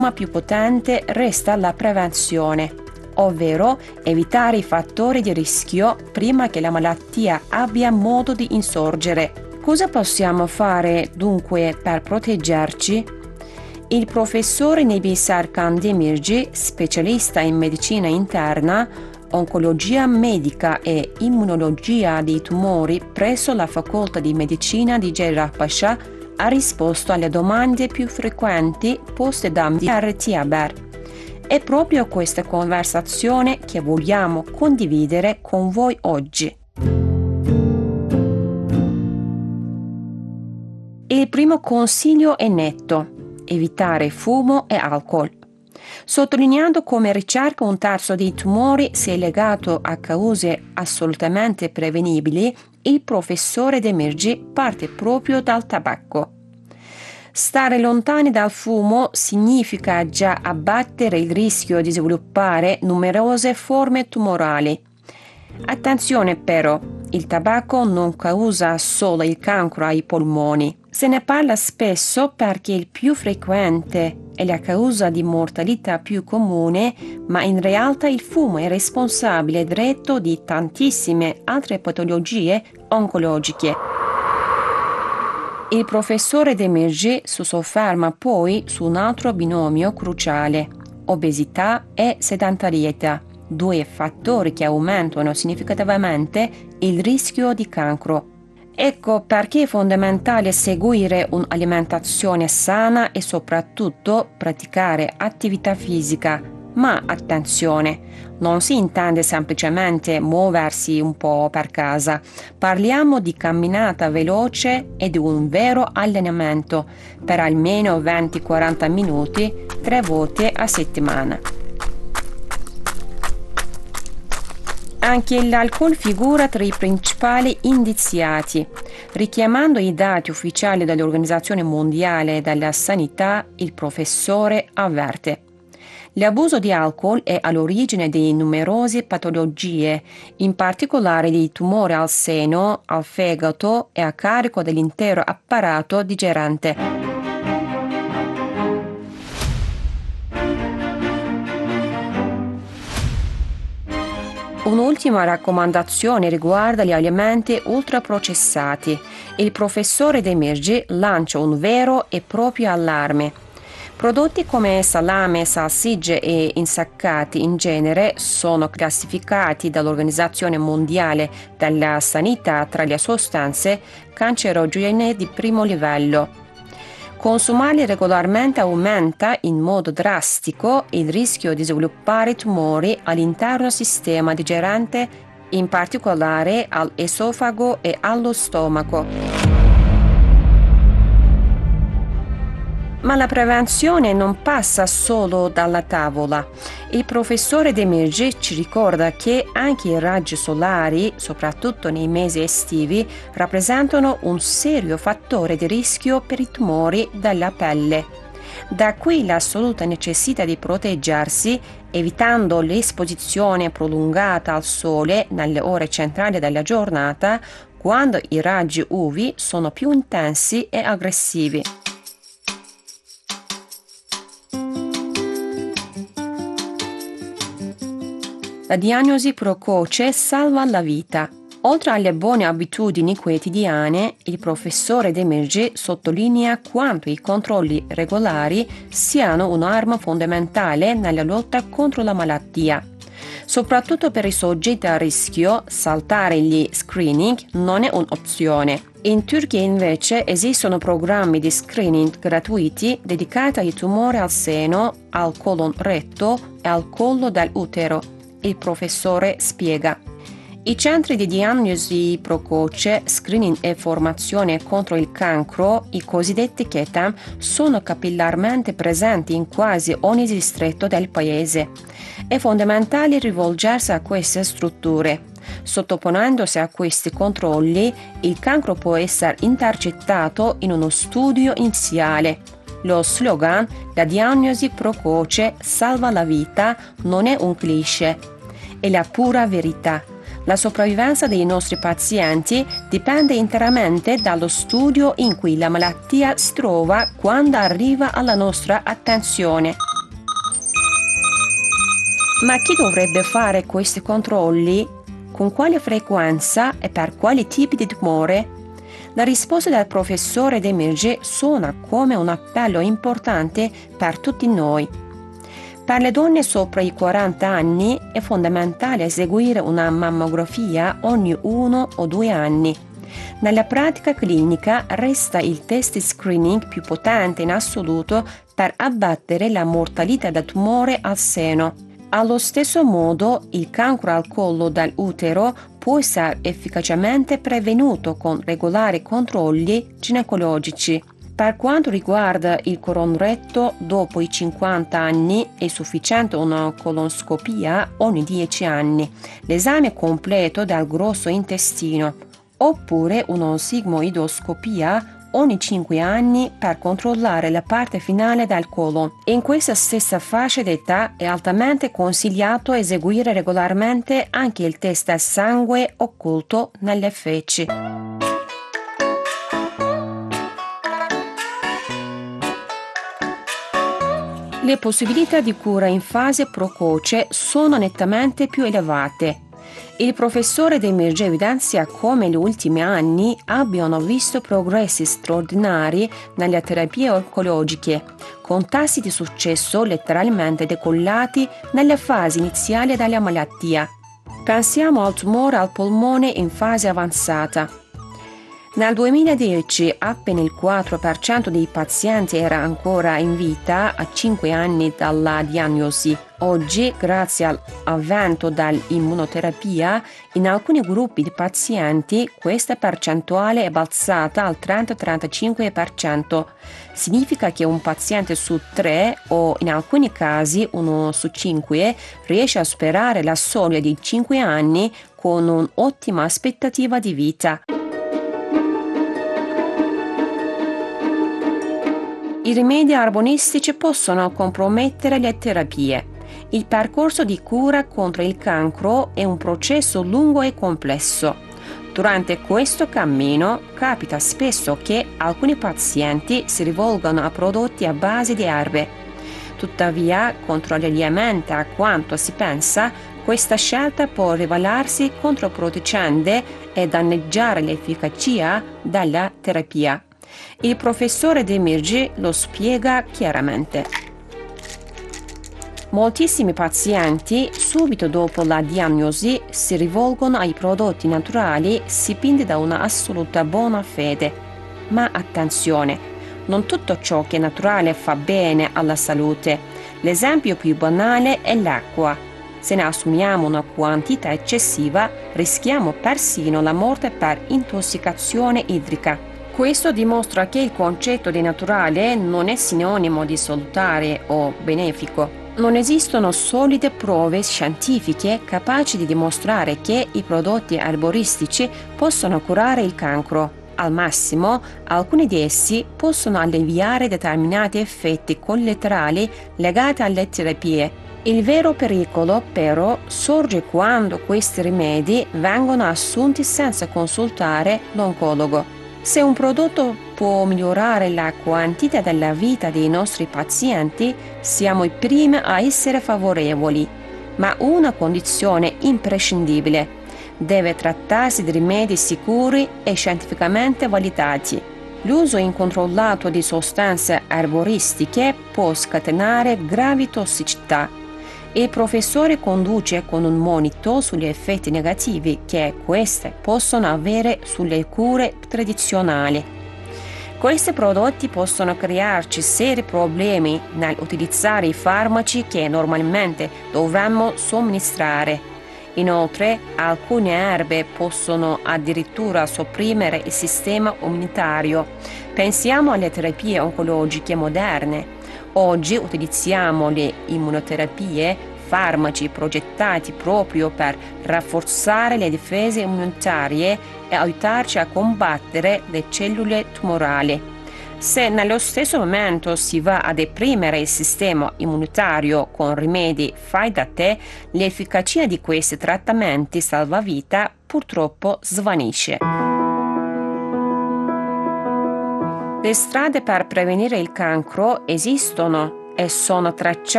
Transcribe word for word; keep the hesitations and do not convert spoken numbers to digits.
Ma più potente resta la prevenzione, ovvero evitare i fattori di rischio prima che la malattia abbia modo di insorgere. Cosa possiamo fare dunque per proteggerci? Il professore Nebisar Kandemirci, specialista in medicina interna, oncologia medica e immunologia dei tumori presso la facoltà di medicina di Cerrahpaşa, ha risposto alle domande più frequenti poste da R T Haber. È proprio questa conversazione che vogliamo condividere con voi oggi. Il primo consiglio è netto: evitare fumo e alcol. Sottolineando come ricerca un terzo dei tumori sia legato a cause assolutamente prevenibili, il professore Demirci parte proprio dal tabacco. Stare lontani dal fumo significa già abbattere il rischio di sviluppare numerose forme tumorali. Attenzione però, il tabacco non causa solo il cancro ai polmoni. Se ne parla spesso perché il più frequente è la causa di mortalità più comune, ma in realtà il fumo è responsabile diretto di tantissime altre patologie oncologiche. Il professore Demirci si sofferma poi su un altro binomio cruciale: obesità e sedentarietà, due fattori che aumentano significativamente il rischio di cancro. Ecco perché è fondamentale seguire un'alimentazione sana e soprattutto praticare attività fisica. Ma attenzione, non si intende semplicemente muoversi un po' per casa. Parliamo di camminata veloce e di un vero allenamento per almeno venti quaranta minuti tre volte a settimana. Anche l'alcol figura tra i principali indiziati. Richiamando i dati ufficiali dell'Organizzazione Mondiale della Sanità, il professore avverte: l'abuso di alcol è all'origine di numerose patologie, in particolare di tumori al seno, al fegato e a carico dell'intero apparato digerente. Un'ultima raccomandazione riguarda gli alimenti ultraprocessati. Il professore Demirci lancia un vero e proprio allarme. Prodotti come salame, salsicce e insaccati in genere sono classificati dall'Organizzazione Mondiale della Sanità tra le sostanze cancerogene di primo livello. Consumarli regolarmente aumenta in modo drastico il rischio di sviluppare tumori all'intero sistema digerente, in particolare all'esofago e allo stomaco. Ma la prevenzione non passa solo dalla tavola. Il professore Demirci ci ricorda che anche i raggi solari, soprattutto nei mesi estivi, rappresentano un serio fattore di rischio per i tumori della pelle. Da qui l'assoluta necessità di proteggersi, evitando l'esposizione prolungata al sole nelle ore centrali della giornata, quando i raggi U V sono più intensi e aggressivi. La diagnosi precoce salva la vita. Oltre alle buone abitudini quotidiane, il professore Demirci sottolinea quanto i controlli regolari siano un'arma fondamentale nella lotta contro la malattia. Soprattutto per i soggetti a rischio, saltare gli screening non è un'opzione. In Turchia invece esistono programmi di screening gratuiti dedicati ai tumori al seno, al colon retto e al collo dell'utero. Il professore spiega: i centri di diagnosi precoce, screening e formazione contro il cancro, i cosiddetti C E T A M, sono capillarmente presenti in quasi ogni distretto del paese. È fondamentale rivolgersi a queste strutture. Sottoponendosi a questi controlli, il cancro può essere intercettato in uno studio iniziale. Lo slogan "La diagnosi precoce salva la vita" non è un cliché, è la pura verità. La sopravvivenza dei nostri pazienti dipende interamente dallo studio in cui la malattia si trova quando arriva alla nostra attenzione. Ma chi dovrebbe fare questi controlli? Con quale frequenza e per quali tipi di tumore? La risposta del professore De Mirge suona come un appello importante per tutti noi. Per le donne sopra i quaranta anni è fondamentale eseguire una mammografia ogni uno o due anni. Nella pratica clinica resta il test screening più potente in assoluto per abbattere la mortalità da tumore al seno. Allo stesso modo, il cancro al collo dell'utero può essere efficacemente prevenuto con regolari controlli ginecologici. Per quanto riguarda il colon-retto, dopo i cinquanta anni è sufficiente una colonscopia ogni dieci anni, l'esame completo del grosso intestino, oppure una sigmoidoscopia ogni cinque anni per controllare la parte finale del colon. In questa stessa fascia d'età è altamente consigliato eseguire regolarmente anche il test del sangue occulto nelle feci. Le possibilità di cura in fase precoce sono nettamente più elevate. Il professore De Mirge evidenzia come negli ultimi anni abbiano visto progressi straordinari nelle terapie oncologiche, con tassi di successo letteralmente decollati nelle fasi iniziali della malattia. Pensiamo al tumore al polmone in fase avanzata. Nel duemiladieci appena il quattro per cento dei pazienti era ancora in vita a cinque anni dalla diagnosi. Oggi, grazie all'avvento dell'immunoterapia, in alcuni gruppi di pazienti questa percentuale è balzata al trenta trentacinque per cento. Significa che un paziente su tre, o in alcuni casi uno su cinque, riesce a superare la soglia di cinque anni con un'ottima aspettativa di vita. I rimedi arboristici possono compromettere le terapie. Il percorso di cura contro il cancro è un processo lungo e complesso. Durante questo cammino capita spesso che alcuni pazienti si rivolgano a prodotti a base di erbe. Tuttavia, contrariamente a quanto si pensa, questa scelta può rivelarsi controproducente e danneggiare l'efficacia della terapia. Il professore De Mirge lo spiega chiaramente. Moltissimi pazienti, subito dopo la diagnosi, si rivolgono ai prodotti naturali spinti da una assoluta buona fede. Ma attenzione, non tutto ciò che è naturale fa bene alla salute. L'esempio più banale è l'acqua. Se ne assumiamo una quantità eccessiva, rischiamo persino la morte per intossicazione idrica. Questo dimostra che il concetto di naturale non è sinonimo di salutare o benefico. Non esistono solide prove scientifiche capaci di dimostrare che i prodotti erboristici possono curare il cancro. Al massimo, alcuni di essi possono alleviare determinati effetti collaterali legati alle terapie. Il vero pericolo, però, sorge quando questi rimedi vengono assunti senza consultare l'oncologo. Se un prodotto può migliorare la quantità della vita dei nostri pazienti, siamo i primi a essere favorevoli, ma una condizione imprescindibile: deve trattarsi di rimedi sicuri e scientificamente validati. L'uso incontrollato di sostanze erboristiche può scatenare gravi tossicità. Il professore conduce con un monito sugli effetti negativi che queste possono avere sulle cure tradizionali. Questi prodotti possono crearci seri problemi nell'utilizzare i farmaci che normalmente dovremmo somministrare. Inoltre, alcune erbe possono addirittura sopprimere il sistema immunitario. Pensiamo alle terapie oncologiche moderne. Oggi utilizziamo le immunoterapie, farmaci progettati proprio per rafforzare le difese immunitarie e aiutarci a combattere le cellule tumorali. Se nello stesso momento si va a deprimere il sistema immunitario con rimedi fai da te, l'efficacia di questi trattamenti salvavita purtroppo svanisce. Le strade per prevenire il cancro esistono e sono tracciate